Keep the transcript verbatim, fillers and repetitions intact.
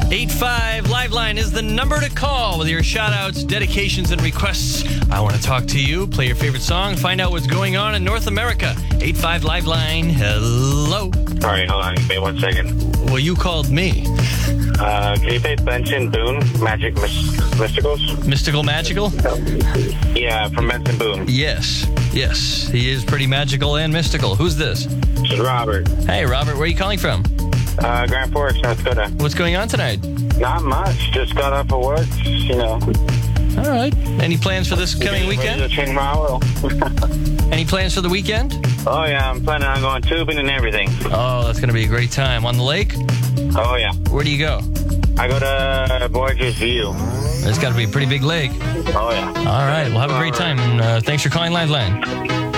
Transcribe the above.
eight five Liveline is the number to call with your shout-outs, dedications, and requests. I want to talk to you, play your favorite song, find out what's going on in North America. eight five Liveline, hello. All right, hold on. Give me one second. Well, you called me. Uh, can you play Benson Boone, Magic Mys- Mysticals? Mystical Magical? Yeah, from Benson Boone. Yes, yes. He is pretty magical and mystical. Who's this? This is Robert. Hey, Robert, where are you calling from? Uh, Grand Forks, North Dakota. What's going on tonight? Not much. Just got off of work, you know. All right. Any plans for this coming weekend? Ready to change my oil. Any plans for the weekend? Oh, yeah. I'm planning on going tubing and everything. Oh, that's going to be a great time. On the lake? Oh, yeah. Where do you go? I go to Borges View. It's got to be a pretty big lake. Oh, yeah. All right. Well, have a great time. Uh, thanks for calling Liveline.